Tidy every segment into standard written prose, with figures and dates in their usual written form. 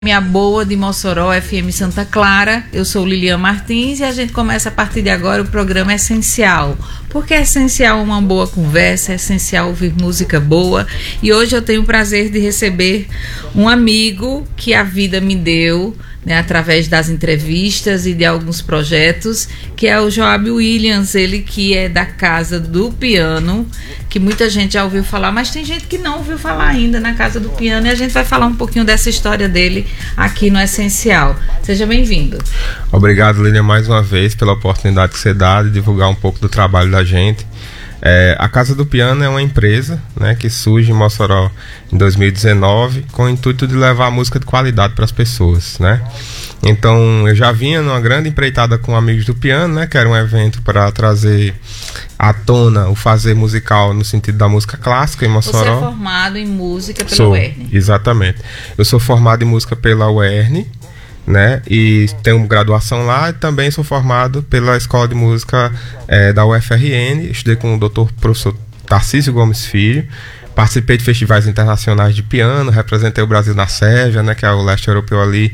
Minha boa de Mossoró, FM Santa Clara. Eu sou Lilian Martins e a gente começa a partir de agora o programa Essencial. Porque é essencial uma boa conversa, é essencial ouvir música boa. E hoje eu tenho o prazer de receber um amigo que a vida me deu, né, através das entrevistas e de alguns projetos, que é o Joab Williams, ele que é da Casa do Piano, que muita gente já ouviu falar, mas tem gente que não ouviu falar ainda na Casa do Piano, e a gente vai falar um pouquinho dessa história dele aqui no Essencial. Seja bem-vindo. Obrigado, Lilian, mais uma vez pela oportunidade que você dá de divulgar um pouco do trabalho da gente. A Casa do Piano é uma empresa, né, que surge em Mossoró em 2019 com o intuito de levar a música de qualidade para as pessoas, né? Então eu já vinha numa grande empreitada com Amigos do Piano, né, que era um evento para trazer à tona o fazer musical no sentido da música clássica em Mossoró. Você é formado em música pela UERN? Exatamente. Eu sou formado em música pela UERN, né, e tenho graduação lá, e também sou formado pela Escola de Música da UFRN. Estudei com o professor Tarcísio Gomes Filho, participei de festivais internacionais de piano, representei o Brasil na Sérvia, né, que é o leste europeu ali,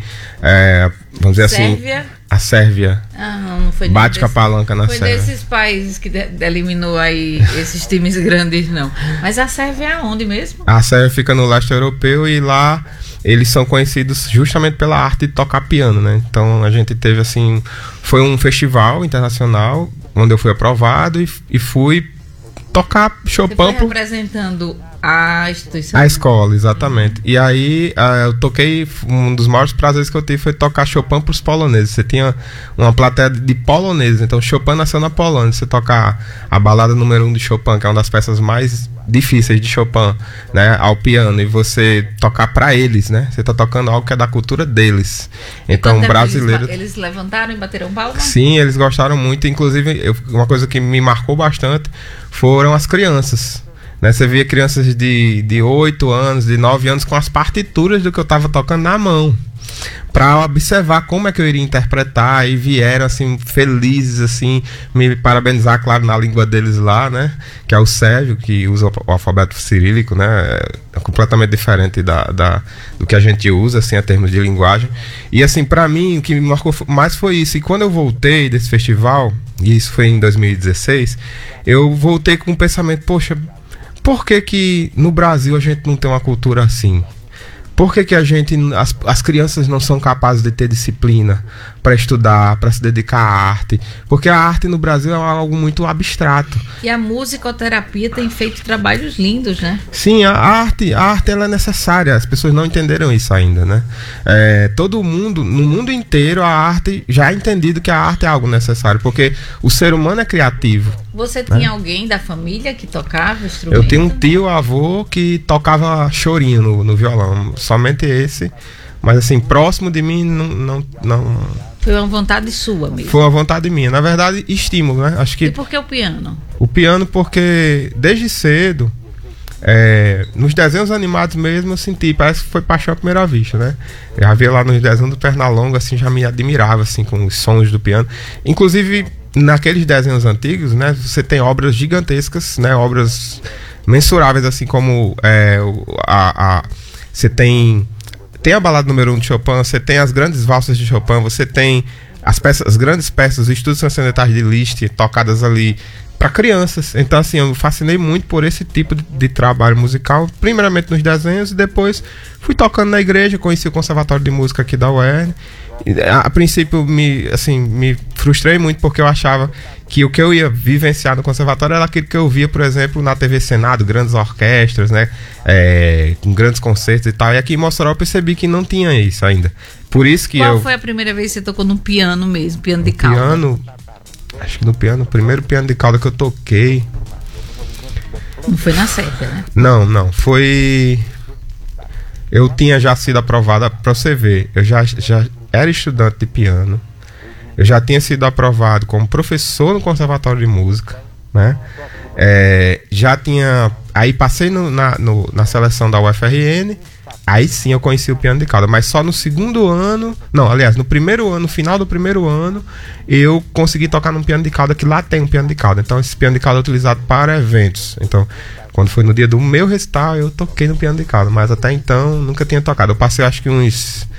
vamos dizer Sérvia? Assim, a Sérvia. Não foi bate com a palanca na Sérvia. Foi desses países que eliminou aí esses times grandes, não. Mas a Sérvia é onde mesmo? A Sérvia fica no leste europeu e lá eles são conhecidos justamente pela arte de tocar piano, né? Então a gente teve assim, foi um festival internacional onde eu fui aprovado e fui tocar Chopin. Você foi representando a instituição? A escola, exatamente. E aí eu toquei, um dos maiores prazeres que eu tive foi tocar Chopin para os poloneses. Você tinha uma plateia de poloneses, então Chopin nasceu na Polônia. Você tocar a balada número 1 de Chopin, que é uma das peças mais difíceis de Chopin, né, ao piano, e você tocar para eles, né? Você tá tocando algo que é da cultura deles. Então, brasileiro. Eles levantaram e bateram palma? Sim, eles gostaram muito. Inclusive, uma coisa que me marcou bastante foram as crianças. Né, você via crianças de 8 anos, de 9 anos com as partituras do que eu estava tocando na mão, para observar como é que eu iria interpretar, e vieram assim felizes, assim, me parabenizar, claro, na língua deles lá, né, que é o sérvio, que usa o alfabeto cirílico, né, é completamente diferente do que a gente usa, assim, em termos de linguagem. E assim, para mim, o que me marcou mais foi isso. E quando eu voltei desse festival, e isso foi em 2016, eu voltei com um pensamento: poxa, por que no Brasil a gente não tem uma cultura assim? Por que as crianças não são capazes de ter disciplina para estudar, para se dedicar à arte? Porque a arte no Brasil é algo muito abstrato. E a musicoterapia tem feito trabalhos lindos, né? Sim, a arte ela é necessária. As pessoas não entenderam isso ainda, né? Todo mundo, no mundo inteiro, a arte já é entendido que a arte é algo necessário, porque o ser humano é criativo. Você tinha alguém da família que tocava instrumento? Eu tenho um tio, avô, que tocava chorinho no violão. Somente esse. Mas assim, próximo de mim, não. Foi uma vontade sua mesmo? Foi uma vontade minha. Na verdade, estímulo, né? Acho que... E por que o piano? O piano porque, desde cedo, nos desenhos animados mesmo, eu senti, parece que foi paixão à primeira vista, né? Eu já via lá nos desenhos do Pernalonga, assim, já me admirava, assim, com os sons do piano. Inclusive, naqueles desenhos antigos, né, você tem obras gigantescas, né, obras mensuráveis, assim como você tem a balada número 1 de Chopin, você tem as grandes valsas de Chopin, você tem as grandes peças, os estudos transcendentais de Liszt tocadas ali para crianças. Então assim, eu me fascinei muito por esse tipo de trabalho musical, primeiramente nos desenhos, e depois fui tocando na igreja, conheci o Conservatório de Música aqui da UERN. A princípio me frustrei muito, porque eu achava que o que eu ia vivenciar no conservatório era aquilo que eu via, por exemplo, na TV Senado, grandes orquestras, né, com grandes concertos e tal. E aqui em Mossoró eu percebi que não tinha isso ainda. Por isso que Qual foi a primeira vez que você tocou no piano mesmo, piano de cauda? Acho que o primeiro piano de cauda que eu toquei... Não foi na Sérvia, né? Não, foi... Eu tinha já sido aprovada, para você ver, eu já era estudante de piano, eu já tinha sido aprovado como professor no Conservatório de Música, né? Já tinha... Aí passei na seleção da UFRN, aí sim eu conheci o piano de cauda, mas só no segundo ano... Não, aliás, no primeiro ano, no final do primeiro ano, eu consegui tocar num piano de cauda, que lá tem um piano de cauda. Então esse piano de cauda é utilizado para eventos. Então, quando foi no dia do meu recital, eu toquei no piano de cauda, mas até então nunca tinha tocado. Eu passei acho que uns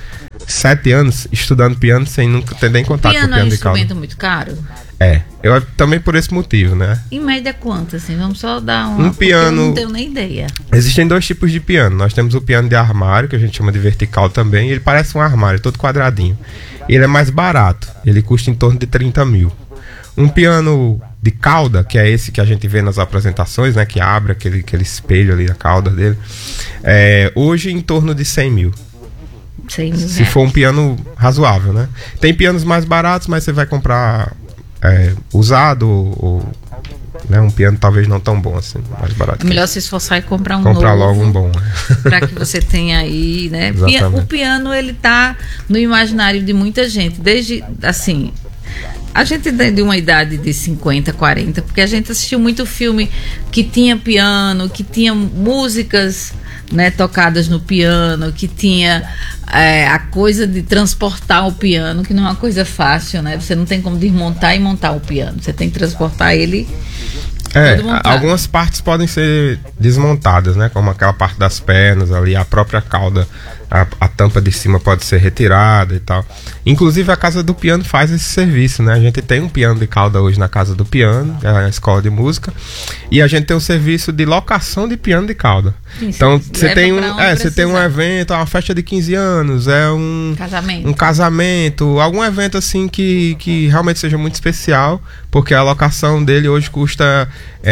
7 anos estudando piano sem nunca ter nem contato com o piano de cauda. Piano é um instrumento muito caro? Eu também por esse motivo, né? Em média quanto, assim? Vamos só dar um piano. Eu não tenho nem ideia. Existem 2 tipos de piano. Nós temos o piano de armário, que a gente chama de vertical também. Ele parece um armário, todo quadradinho. Ele é mais barato. Ele custa em torno de 30 mil. Um piano de cauda, que é esse que a gente vê nas apresentações, né? Que abre aquele espelho ali, a cauda dele. Hoje em torno de 100 mil. 100 mil se for um piano razoável, né? Tem pianos mais baratos, mas você vai comprar usado ou né, um piano talvez não tão bom assim, mais barato. Melhor se esforçar e comprar um comprar novo, logo um bom, para que você tenha aí, né? O piano, ele tá no imaginário de muita gente, desde assim, a gente de uma idade de 50, 40, porque a gente assistiu muito filme que tinha piano, que tinha músicas, né, tocadas no piano, que tinha a coisa de transportar o piano, que não é uma coisa fácil, né? Você não tem como desmontar e montar o piano, você tem que transportar ele todo montado. Algumas partes podem ser desmontadas, né? Como aquela parte das pernas ali, a própria cauda, a tampa de cima pode ser retirada e tal. Inclusive a Casa do Piano faz esse serviço, né? A gente tem um piano de cauda hoje na Casa do Piano, a escola de música, e a gente tem um serviço de locação de piano de cauda. Sim, então você tem um evento, uma festa de 15 anos, um casamento, algum evento assim que realmente seja muito especial, porque a locação dele hoje custa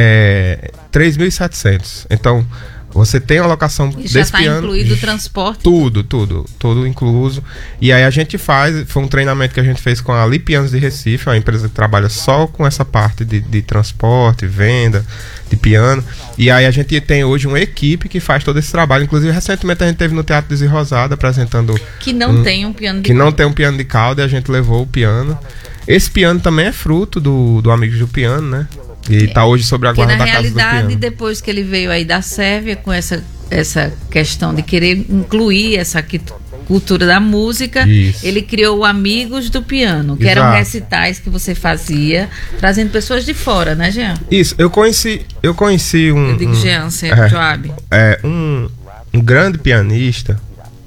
3.700. Então você tem a locação desse piano. Já está incluído o transporte? Tudo incluso. E aí a gente foi um treinamento que a gente fez com a Ali Pianos de Recife, uma empresa que trabalha só com essa parte de transporte, venda de piano. E aí a gente tem hoje uma equipe que faz todo esse trabalho. Inclusive, recentemente a gente teve no Teatro Desirrosada apresentando... Que não tem um piano de cauda. Que não tem um piano de cauda, e a gente levou o piano. Esse piano também é fruto do Amigos do Piano, né? E tá hoje sobre a guarda da Casa do Piano. Na realidade, depois que ele veio aí da Sérvia com essa questão de querer incluir essa cultura da música, ele criou o Amigos do Piano, que eram recitais que você fazia, trazendo pessoas de fora, né, Jean? Isso, eu conheci um... Eu digo Jean, sempre, Joab. Um grande pianista,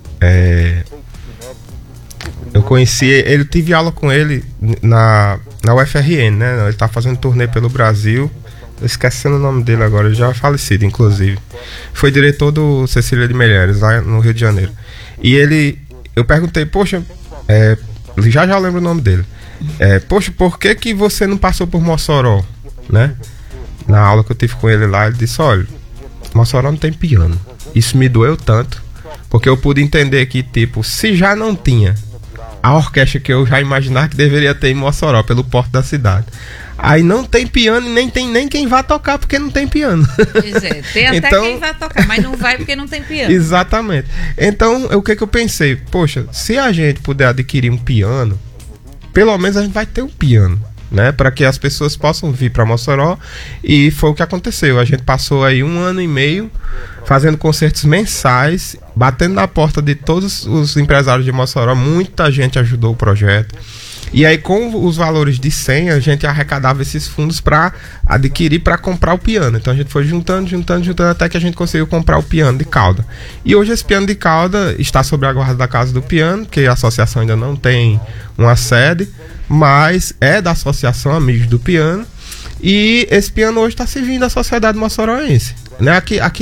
eu conheci, eu tive aula com ele na UFRN, né? Ele tá fazendo turnê pelo Brasil. Tô esquecendo o nome dele agora, ele já é falecido, inclusive. Foi diretor do Cecília de Melheres, lá no Rio de Janeiro. E eu perguntei, poxa, já lembro o nome dele. Poxa, por que você não passou por Mossoró, né? Na aula que eu tive com ele lá, ele disse, olha, Mossoró não tem piano. Isso me doeu tanto, porque eu pude entender que, tipo, se já não tinha a orquestra que eu já imaginava que deveria ter em Mossoró, pelo porte da cidade, aí não tem piano e nem tem quem vá tocar porque não tem piano. Pois é, tem até então, quem vai tocar, mas não vai porque não tem piano. Exatamente. Então, o que eu pensei? Poxa, se a gente puder adquirir um piano, pelo menos a gente vai ter um piano, né? Para que as pessoas possam vir para Mossoró. E foi o que aconteceu. A gente passou aí 1 ano e meio fazendo concertos mensais, batendo na porta de todos os empresários de Mossoró. Muita gente ajudou o projeto. E aí, com os valores de 100, a gente arrecadava esses fundos para adquirir, para comprar o piano. Então a gente foi juntando, até que a gente conseguiu comprar o piano de cauda. E hoje esse piano de cauda está sob a guarda da Casa do Piano, que a associação ainda não tem uma sede, mas é da Associação Amigos do Piano. E esse piano hoje está servindo à sociedade moçoroense, né?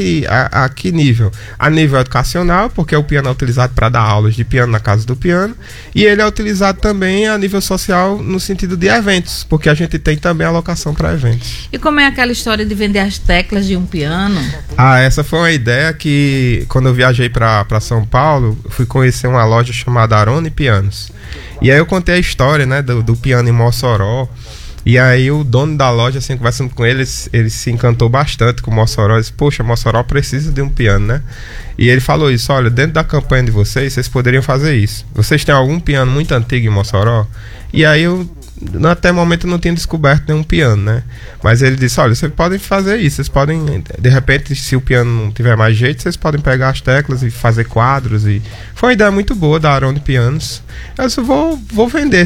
A que nível? A nível educacional, porque o piano é utilizado para dar aulas de piano na Casa do Piano, e ele é utilizado também a nível social no sentido de eventos, porque a gente tem também alocação para eventos. E como é aquela história de vender as teclas de um piano? Essa foi uma ideia que, quando eu viajei para São Paulo, eu fui conhecer uma loja chamada Arone Pianos. E aí eu contei a história, né, do piano em Mossoró. E aí o dono da loja, assim, conversando com ele se encantou bastante com o Mossoró. Ele disse, poxa, Mossoró precisa de um piano, né? E ele falou isso, olha, dentro da campanha de vocês poderiam fazer isso. Vocês têm algum piano muito antigo em Mossoró? E aí eu, até o momento, não tinha descoberto nenhum piano, né? Mas ele disse, olha, vocês podem fazer isso, vocês podem, de repente, se o piano não tiver mais jeito, vocês podem pegar as teclas e fazer quadros. E foi uma ideia muito boa da Arone Pianos. Eu disse, vou vender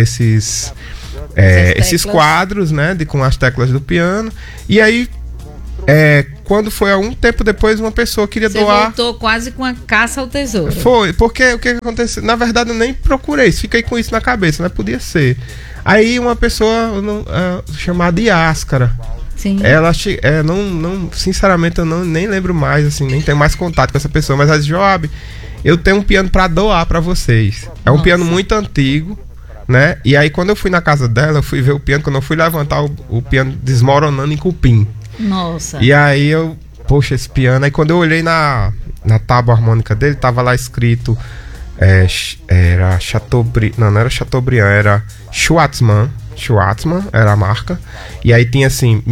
esses quadros, né, com as teclas do piano. E aí Quando foi há um tempo depois, uma pessoa queria doar. Você voltou quase com a caça ao tesouro. Foi, porque o que aconteceu? Na verdade, eu nem procurei, fiquei com isso na cabeça, né? Podia ser. Aí uma pessoa chamada Yáscara. Sim. Ela, sinceramente, eu nem lembro mais, assim, nem tenho mais contato com essa pessoa, mas ela disse: Joab, eu tenho um piano pra doar pra vocês. É um piano muito antigo, né? E aí, quando eu fui na casa dela, eu fui ver o piano, quando eu fui levantar o piano desmoronando em cupim. Nossa. E aí poxa, esse piano. Aí quando eu olhei na tábua harmônica dele, tava lá escrito era Chateaubriand, não era Chateaubriand, era Schwartzmann era a marca. E aí tinha assim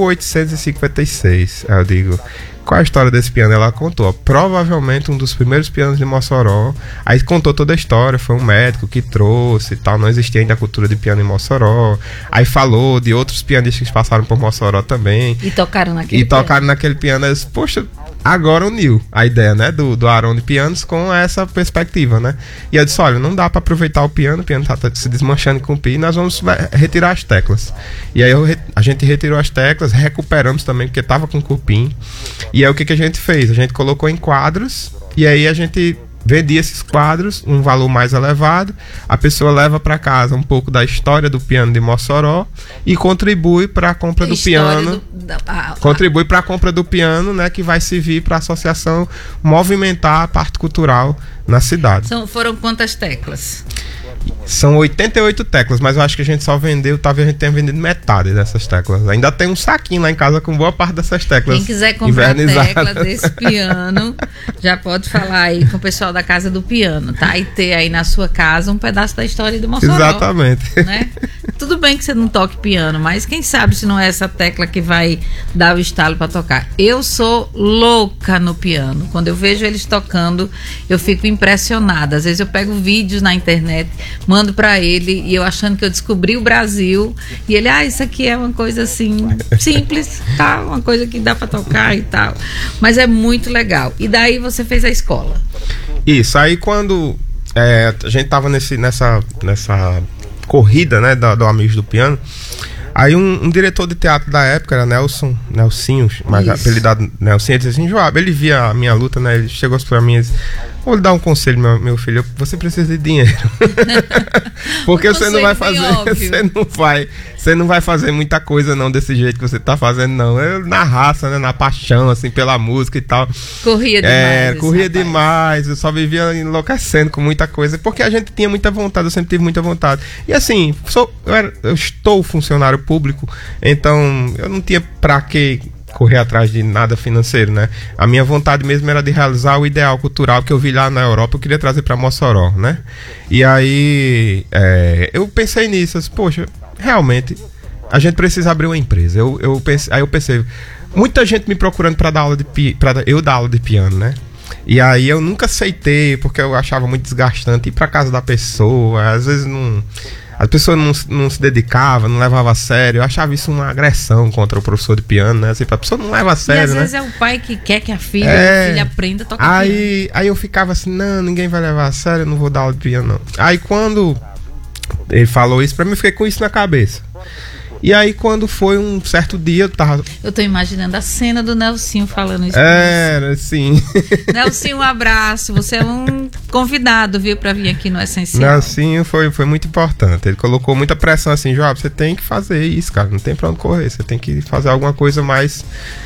1856. Aí eu digo: qual a história desse piano? Ela contou: provavelmente um dos primeiros pianos de Mossoró. Aí contou toda a história. Foi um médico que trouxe e tal. Não existia ainda a cultura de piano em Mossoró. Aí falou de outros pianistas que passaram por Mossoró também. E tocaram naquele piano. Eu disse: poxa, agora uniu a ideia, né, do Arão de Pianos com essa perspectiva, né? E eu disse: olha, não dá pra aproveitar o piano tá se desmanchando com o pi, nós vamos retirar as teclas. E aí a gente retirou as teclas, recuperamos também, porque tava com cupim. E aí o que a gente fez? A gente colocou em quadros, e aí a gente vendia esses quadros, um valor mais elevado. A pessoa leva para casa um pouco da história do piano de Mossoró e contribui para a compra do piano. Contribui para a compra do piano, né, que vai servir para a associação movimentar a parte cultural na cidade. Foram quantas teclas? São 88 teclas, mas eu acho que a gente só vendeu, talvez a gente tenha vendido metade dessas teclas. Ainda tem um saquinho lá em casa com boa parte dessas teclas. Quem quiser comprar tecla desse piano, já pode falar aí com o pessoal da Casa do Piano, tá? E ter aí na sua casa um pedaço da história de Mossoró. Exatamente. Né? Tudo bem que você não toque piano, mas quem sabe se não é essa tecla que vai dar o estalo para tocar. Eu sou louca no piano. Quando eu vejo eles tocando, eu fico impressionada. Às vezes eu pego vídeos na internet, mando pra ele e eu achando que eu descobri o Brasil e ele, isso aqui é uma coisa assim simples, tá? Uma coisa que dá pra tocar e tal, mas é muito legal. E daí você fez a escola? Isso, aí quando a gente tava nessa corrida, né, do Amigos do Piano, aí um diretor de teatro da época era Nelsinho, mas apelidado Nelsinho, ele disse assim: Joab, ele via a minha luta, né, ele chegou pra mim e disse: vou lhe dar um conselho, meu filho, você precisa de dinheiro. Porque você não vai fazer, você não vai fazer muita coisa não desse jeito que você tá fazendo, não. Na raça, né, na paixão, assim, pela música e tal. Corria demais. Corria demais, eu só vivia enlouquecendo com muita coisa, porque a gente tinha muita vontade, eu sempre tive muita vontade. E assim, eu estou funcionário público, então eu não tinha pra que correr atrás de nada financeiro, né? A minha vontade mesmo era de realizar o ideal cultural que eu vi lá na Europa, eu queria trazer para Mossoró, né? E aí eu pensei nisso, poxa, realmente a gente precisa abrir uma empresa. Aí eu pensei, muita gente me procurando para dar aula eu dar aula de piano, né? E aí eu nunca aceitei, porque eu achava muito desgastante ir para casa da pessoa, às vezes a pessoa não se dedicava, não levava a sério. Eu achava isso uma agressão contra o professor de piano, né? Assim, a pessoa não leva a sério, e às vezes é o pai que quer que a filha aprenda a tocar piano. Aí eu ficava assim: não, ninguém vai levar a sério, eu não vou dar aula de piano, não. Aí quando ele falou isso pra mim, eu fiquei com isso na cabeça. E aí quando foi um certo dia, eu tô imaginando a cena do Nelsinho falando isso. Sim. Nelsinho, um abraço. Você é um convidado, viu, pra vir aqui no Essencial. Nelsinho foi muito importante. Ele colocou muita pressão assim: Joab, você tem que fazer isso, cara. Não tem pra onde correr. Você tem que fazer alguma coisa mais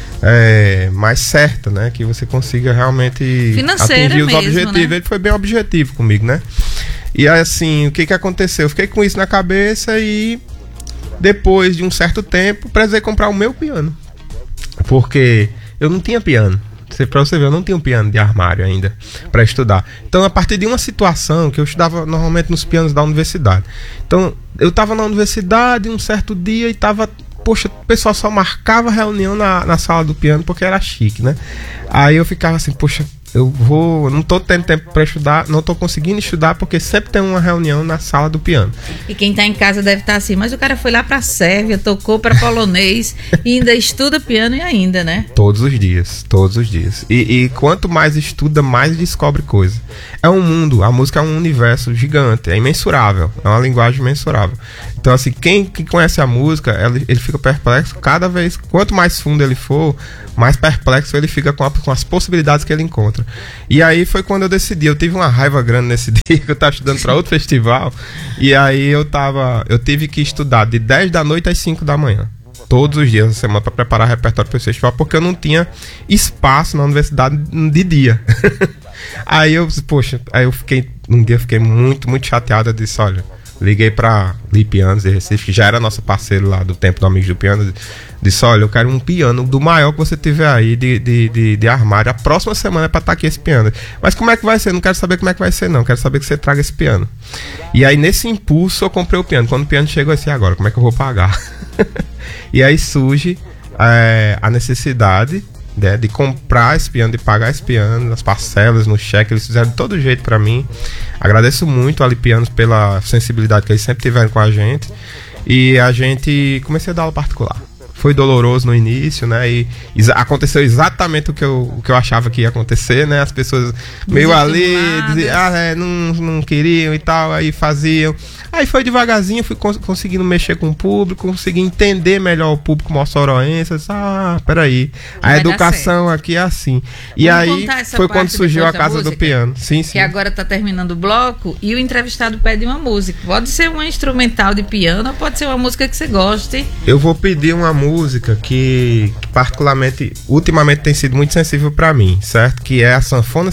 certa, né? Que você consiga realmente atingir os objetivos. Né? Ele foi bem objetivo comigo, né? E aí, assim, o que aconteceu? Eu fiquei com isso na cabeça e depois de um certo tempo, precisei comprar o meu piano. Porque eu não tinha piano. Pra você ver, eu não tinha um piano de armário ainda para estudar. Então, a partir de uma situação que eu estudava normalmente nos pianos da universidade. Então, eu estava na universidade um certo dia e poxa, o pessoal só marcava reunião na sala do piano porque era chique, né? Aí eu ficava assim, poxa, não tô tendo tempo para estudar, não tô conseguindo estudar porque sempre tem uma reunião na sala do piano. E quem tá em casa deve estar assim, mas o cara foi lá pra Sérvia, tocou pra polonês e ainda estuda piano e ainda, né? Todos os dias. E quanto mais estuda, mais descobre coisa. É um mundo, a música é um universo gigante, é imensurável, é uma linguagem imensurável. Então, assim, quem conhece a música, ele fica perplexo cada vez, quanto mais fundo ele for, mais perplexo ele fica com as possibilidades que ele encontra. E aí foi quando eu decidi, eu tive uma raiva grande nesse dia, que eu estava estudando para outro festival, e aí eu tive que estudar de 10 da noite às 5 da manhã. Todos os dias da semana para preparar repertório para esse festival, porque eu não tinha espaço na universidade de dia. Aí eu fiquei muito, muito chateado. Eu disse, olha, liguei pra Li Pianos de Recife, que já era nosso parceiro lá do tempo do Amigos do Piano. Disse, olha, eu quero um piano do maior que você tiver aí de armário. A próxima semana é pra estar aqui esse piano. Mas como é que vai ser? Não quero saber como é que vai ser, não. Quero saber que você traga esse piano. E aí, nesse impulso, eu comprei o piano. Quando o piano chegou, assim, agora, como é que eu vou pagar? E aí surge a necessidade, né, de comprar esse piano, de pagar esse piano, nas parcelas, no cheque. Eles fizeram de todo jeito pra mim. Agradeço muito a Li Pianos pela sensibilidade que eles sempre tiveram com a gente. E a gente comecei a dar aula particular. Foi doloroso no início, né? E aconteceu exatamente o que eu achava que ia acontecer, né? As pessoas meio ali diziam, não queriam e tal, aí faziam. Aí foi devagarzinho, fui conseguindo mexer com o público, consegui entender melhor o público moçoroense. Peraí, a educação aqui é assim. E aí foi quando surgiu a Casa do Piano. Sim. Que agora tá terminando o bloco e o entrevistado pede uma música. Pode ser uma instrumental de piano ou pode ser uma música que você goste. Eu vou pedir uma música que particularmente, ultimamente tem sido muito sensível para mim, certo? Que é a Sanfona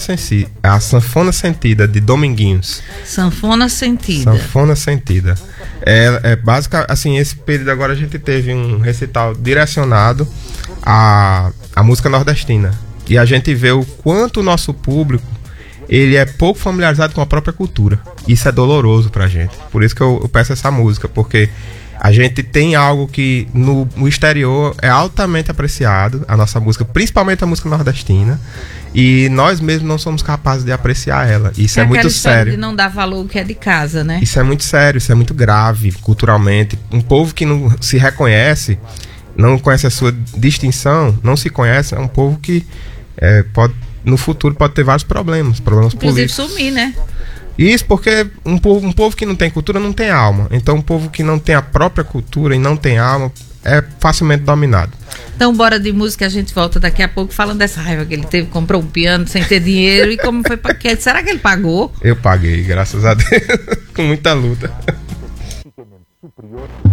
Sentida, de Dominguinhos. Sanfona Sentida. É basicamente, assim, esse período agora a gente teve um recital direcionado à música nordestina. E a gente vê o quanto o nosso público, ele é pouco familiarizado com a própria cultura. Isso é doloroso pra gente. Por isso que eu peço essa música, porque a gente tem algo que no exterior é altamente apreciado, a nossa música, principalmente a música nordestina, e nós mesmos não somos capazes de apreciar ela. Isso é muito sério. De não dar valor que é de casa, né? Isso é muito sério, isso é muito grave culturalmente. Um povo que não se reconhece, não conhece a sua distinção, não se conhece, é um povo que no futuro pode ter vários problemas políticos. Inclusive sumir, né? Isso porque um povo que não tem cultura não tem alma. Então um povo que não tem a própria cultura e não tem alma é facilmente dominado. Então bora de música, a gente volta daqui a pouco falando dessa raiva que ele teve, comprou um piano sem ter dinheiro e como foi para que? Será que ele pagou? Eu paguei, graças a Deus, com muita luta.